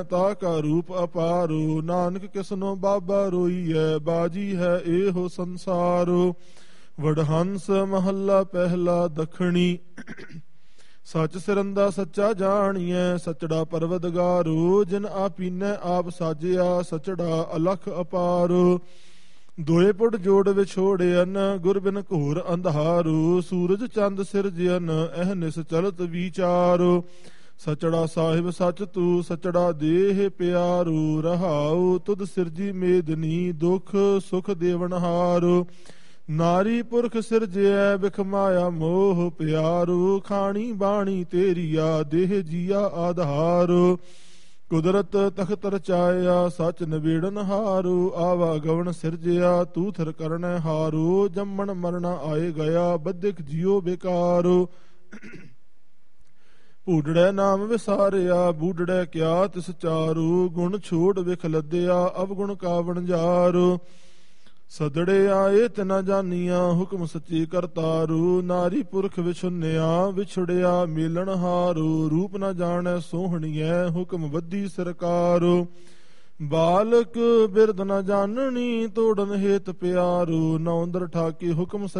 ਤਾ ਕਾ ਰੂਪ ਅਪਾਰੋ। ਨਾਨਕ ਕਿਸਨੋ ਬਾਬਾ ਰੋਈਐ, ਬਾਜੀ ਹੈ ਇਹੋ ਸੰਸਾਰੋ। ਵਡਹੰਸ ਮਹੱਲਾ ਪਹਿਲਾ ਦਖਣੀ। ਸੱਚ ਸਿਰੰਦਾ ਸੱਚਾ ਜਾਣੀਐ, ਸਚੜਾ ਪਰਵਦਗਾਰੋ। ਜਿਨ ਆਪੀਨੈ ਆਪ ਸਾਜਿਆ, ਸਚੜਾ ਅਲਖ ਅਪਾਰੋ। ਦੋਏ ਪੁੜ ਜੋੜ ਵਿਛੋੜਿਅਨ, ਗੁਰ ਬਿਨ ਘੋਰ ਅੰਧਾਰੋ। ਸੂਰਜ ਚੰਦ ਸਿਰਜਿਅਨ, ਅਹਨਿਸ ਚਲਤ ਵਿਚਾਰੋ। ਸਚੜਾ ਸਾਹਿਬ ਸਚ ਤੂ, ਸਚੜਾ ਦੇਹ ਪਿਆਰੂ। ਰਹਾਉ ਤੁਧ ਸਿਰਜੀ ਮੇਦਨੀ, ਦੁਖ ਸੁਖ ਦੇਵਨਹਾਰੋ। ਨਾਰੀ ਪੁਰਖ ਸਿਰਜਿਐ, ਬਿਖ ਮਾਇਆ ਮੋਹ ਪਿਆਰੂ। ਖਾਣੀ ਬਾਣੀ ਤੇਰੀਆ, ਦੇਹ ਜੀਆ ਆਧਾਰੋ। ਕੁਦਰਤ ਤਖਤ ਰਚਾਇਆ, ਸਚ ਨਿਬੇੜਨ ਹਾਰੂ। ਆਵਾ ਗਵਨ ਸਿਰਜਿਆ, ਤੂ ਥਰ ਕਰਨੈ ਹਾਰੂ। ਜੰਮਣ ਮਰਣਾ ਆਏ ਗਿਆ, ਬੱਧਿਕ ਜੀਉ ਬੇਕਾਰੋ। ਭੂਡੜੈ ਨਾਮ ਵਿਸਾਰਿਆ, ਬੂਡੜੈ ਕਿਆ ਤਿਸ ਚਾਰੂ। ਗੁਣ ਛੋੜ ਵਿਖ ਲੱਦਿਆ, ਅਵਗੁਣ ਕਾ ਵਣਜਾਰੋ। ਸਦੜੇ ਆਏ ਤਿਨਾ ਜਾਨੀਆਂ, ਹੁਕਮ ਸੱਚੀ ਕਰਤਾਰੂ। ਨਾਰੀ ਪੁਰਖ ਵਿਛੁੰਨਿਆ, ਵਿਛੜਿਆ ਮੇਲਣ ਹਾਰੂ। ਰੂਪ ਨ ਜਾਣੈ ਸੋਹਣੀਐ, ਹੁਕਮ ਬੱਧੀ ਸਰਕਾਰੋ। ਬਾਲਕ ਬਿਰਦ ਨ ਜਾਣਨੀ, ਤੋੜਨ ਹੇਤ ਪਿਆਰੂ। ਨੌਂਦਰ ਠਾਕੀ ਹੁਕਮ